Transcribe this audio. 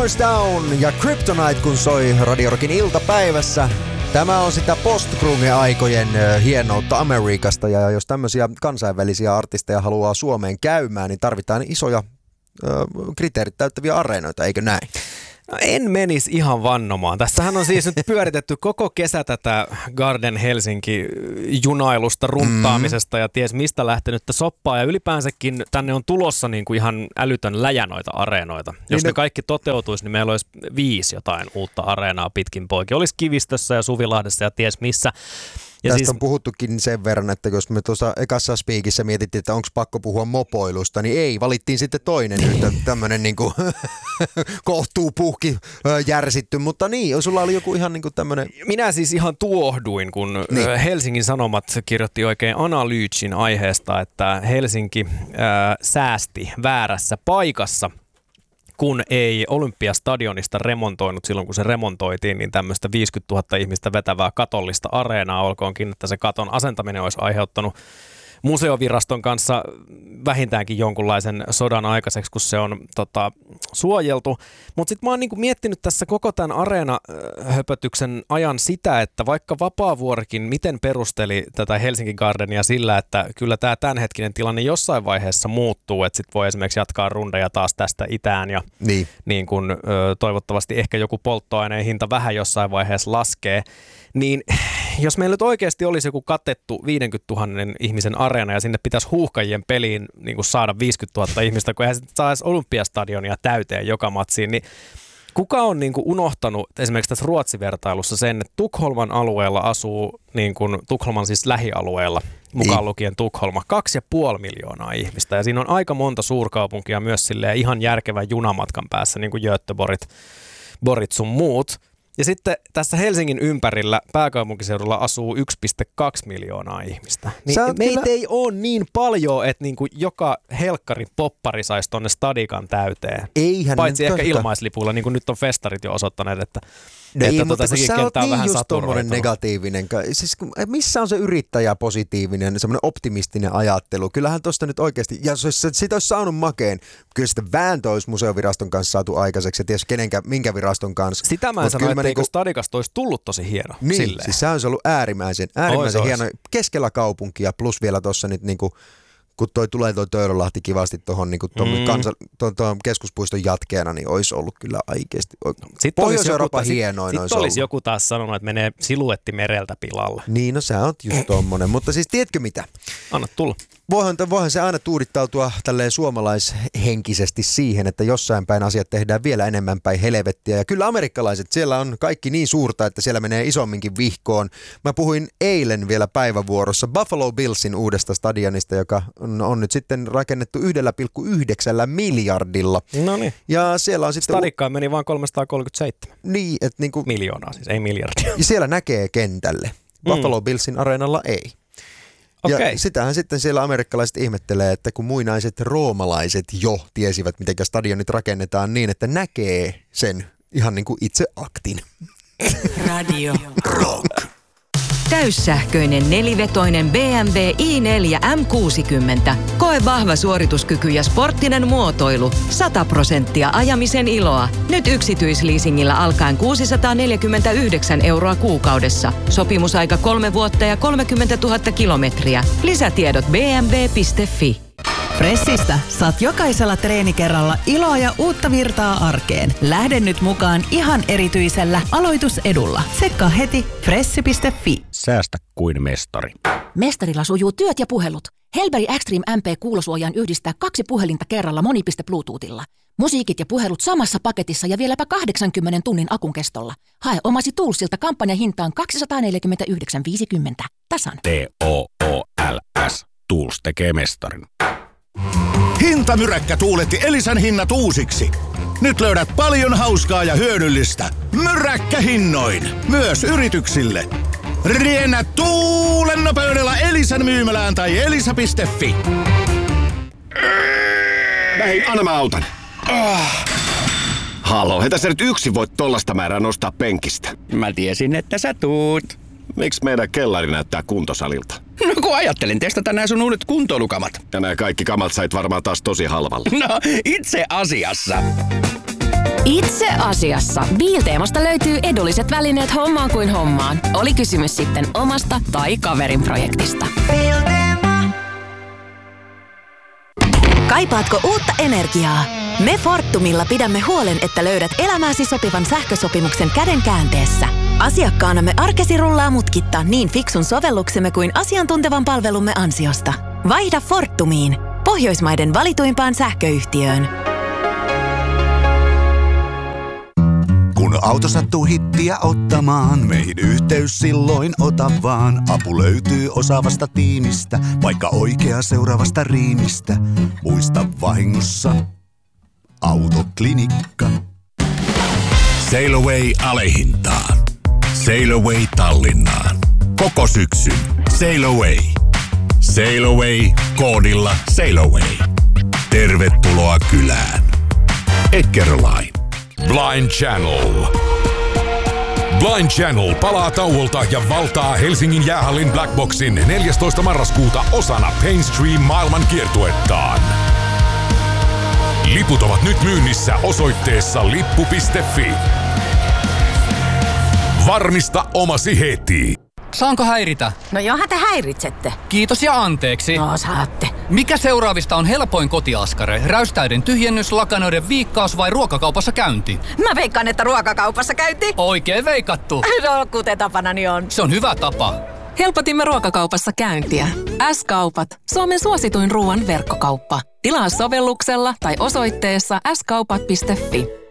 Noise Down ja Kryptonite kun soi Radio Rockin iltapäivässä. Tämä on sitä post-grunge-aikojen hienoutta Amerikasta, ja jos tämmöisiä kansainvälisiä artisteja haluaa Suomeen käymään, niin tarvitaan isoja kriteerit täyttäviä areenoita, eikö näin? No en menisi ihan vannomaan. Tässähän on siis nyt pyöritetty koko kesä tätä Garden Helsinki-junailusta, runttaamisesta ja ties mistä lähtenyttä soppaa. Ja ylipäänsäkin tänne on tulossa niin kuin ihan älytön läjä noita areenoita. Jos ne kaikki toteutuisi, niin meillä olisi 5 jotain uutta areenaa pitkin poikin. Olisi Kivistössä ja Suvilahdessa ja ties missä. Ja tästä siis on puhuttukin sen verran, että jos me tuossa ekassa spiikissä mietittiin, että onko pakko puhua mopoilusta, niin ei, valittiin sitten toinen nyt, tämmöinen niinku kohtuupuhki järsitty, mutta niin, sulla oli joku ihan niinku tämmöinen. Minä siis ihan tuohduin, kun Helsingin Sanomat kirjoitti oikein analyysin aiheesta, että Helsinki säästi väärässä paikassa, kun ei Olympiastadionista remontoinut silloin, kun se remontoitiin, niin tämmöistä 50 000 ihmistä vetävää katollista areenaa, olkoonkin, että se katon asentaminen olisi aiheuttanut museoviraston kanssa vähintäänkin jonkunlaisen sodan aikaiseksi, kun se on suojeltu. Mutta sitten mä oon niinku miettinyt tässä koko tämän areenahöpötyksen ajan sitä, että vaikka Vapaavuorikin miten perusteli tätä Helsinki Gardenia sillä, että kyllä tämä tämänhetkinen tilanne jossain vaiheessa muuttuu, että sitten voi esimerkiksi jatkaa rundeja taas tästä itään ja niin kun, toivottavasti ehkä joku polttoaineen hinta vähän jossain vaiheessa laskee, niin jos meillä nyt oikeasti olisi joku katettu 50 000 ihmisen areena ja sinne pitäisi huuhkajien peliin niin kuin saada 50 000 ihmistä, kun eihän sitten saisi Olympiastadionia täyteen joka matsiin, niin kuka on niin kuin unohtanut esimerkiksi tässä Ruotsi-vertailussa sen, että Tukholman alueella asuu, niin kuin Tukholman siis lähialueella, mukaan lukien Tukholma, 2,5 miljoonaa ihmistä. Ja siinä on aika monta suurkaupunkia myös silleen ihan järkevän junamatkan päässä, niin kuin Göteborg sun muut. Ja sitten tässä Helsingin ympärillä pääkaupunkiseudulla asuu 1,2 miljoonaa ihmistä. Niin meitä ei ole niin paljon, että niinku joka helkkarin poppari saisi tonne stadikan täyteen. Eihän paitsi ehkä ilmaislipuilla, niin kuin nyt on festarit jo osoittaneet, että mutta sekin sä oot kenttä on niin vähän just tommonen saturoitunut. negatiivinen. Siis, missä on se yrittäjä positiivinen, semmoinen optimistinen ajattelu? Kyllähän tosta nyt oikeasti, ja jos sitä olisi saanut makeen, kyllä sitten vääntö olisi museoviraston kanssa saatu aikaiseksi, ja ties minkä viraston kanssa. Sitä mä en sano, että niinku stadikasta olisi tullut tosi hieno. Niin, silleen. siis se on ollut äärimmäisen hieno keskellä kaupunkia, plus vielä tuossa nyt niinku, kun tulee toi Töölönlahti kivasti tuohon niinku keskuspuiston jatkeena, niin olisi ollut kyllä oikeasti. Pohjois-Euroopan hienoin olisi ollut. Sitten olisi joku taas sanonut, että menee siluetti mereltä pilalle. Niin, no sä oot just tommonen. Mutta siis tiedätkö mitä? Anna tulla. Voihan se aina tuudittautua tälleen suomalaishenkisesti siihen, että jossain päin asiat tehdään vielä enemmän päin helvettiä. Ja kyllä amerikkalaiset, siellä on kaikki niin suurta, että siellä menee isomminkin vihkoon. Mä puhuin eilen vielä päivävuorossa Buffalo Billsin uudesta stadionista, joka on nyt sitten rakennettu 1,9 miljardilla. No niin. Ja siellä on sitten stadikkaan meni vaan 337. Niin, että niinku miljoonaa siis, ei miljardia. Ja siellä näkee kentälle. Buffalo Billsin areenalla ei. Okay. Ja sitähän sitten siellä amerikkalaiset ihmettelee, että kun muinaiset roomalaiset jo tiesivät, miten stadionit rakennetaan niin, että näkee sen ihan niin kuin itse aktin. Radio Rock. Täyssähköinen nelivetoinen BMW i4 M60. Koe vahva suorituskyky ja sporttinen muotoilu. 100% ajamisen iloa. Nyt yksityisleasingillä alkaen 649 € kuukaudessa. Sopimusaika 3 vuotta ja 30 000 kilometriä. Lisätiedot bmw.fi. Fressistä saat jokaisella treenikerralla iloa ja uutta virtaa arkeen. Lähde nyt mukaan ihan erityisellä aloitusedulla. Tsekkaa heti fressi.fi. Säästä kuin mestari. Mestarilla sujuu työt ja puhelut. Helberi Extreme MP-kuulosuojaan yhdistää 2 puhelinta kerralla monipiste Bluetoothilla. Musiikit ja puhelut samassa paketissa ja vieläpä 80 tunnin akun kestolla. Hae omasi Toolsilta kampanjahintaan 249,50. Tasan. TOOLS. Tools tekee mestarin. Hintamyräkkä tuuletti Elisan hinnat uusiksi. Nyt löydät paljon hauskaa ja hyödyllistä. Myräkkähinnoin. Myös yrityksille. Riennä tuulen nopeudella Elisan myymälään tai elisa.fi. Hei, anna mä autan. Halo, heitä sä nyt yksin voit tollasta määrää nostaa penkistä. Mä tiesin, että sä tuut. Miksi meidän kellari näyttää kuntosalilta? No kun ajattelin testata nää sun uudet kuntoilukamat. Ja nää kaikki kamat sait varmaan taas tosi halvalla. No, itse asiassa. Itse asiassa Biilteemasta löytyy edulliset välineet hommaan kuin hommaan. Oli kysymys sitten omasta tai kaverin projektista. Kaipaatko uutta energiaa? Me Fortumilla pidämme huolen, että löydät elämääsi sopivan sähkösopimuksen käden käänteessä. Asiakkaanamme arkesi rullaa mutkitta niin fiksun sovelluksemme kuin asiantuntevan palvelumme ansiosta. Vaihda Fortumiin, Pohjoismaiden valituimpaan sähköyhtiöön. Kun auto sattuu hittiä ottamaan, meihin yhteys silloin ota vaan. Apu löytyy osaavasta tiimistä, vaikka oikea seuraavasta riimistä. Muista vahingossa Autoklinikka. Sail Away alehintaan. Sail Away Tallinnaan. Koko syksyn Sail Away. Sail Away koodilla Sail Away. Tervetuloa kylään. Eckerline. Blind Channel. Blind Channel palaa tauolta ja valtaa Helsingin jäähallin Blackboxin 14. marraskuuta osana Painstream maailman kiertuettaan. Liput ovat nyt myynnissä osoitteessa lippu.fi. Varmista omasi heti. Saanko häiritä? No johan te häiritsette. Kiitos ja anteeksi. No saatte. Mikä seuraavista on helpoin kotiaskare? Räystäiden tyhjennys, lakanoiden viikkaus vai ruokakaupassa käynti? Mä veikkaan, että ruokakaupassa käynti. Oikein veikattu. No kuten tapanani on. Se on hyvä tapa. Helpotimme ruokakaupassa käyntiä. S-kaupat. Suomen suosituin ruoan verkkokauppa. Tilaa sovelluksella tai osoitteessa skaupat.fi.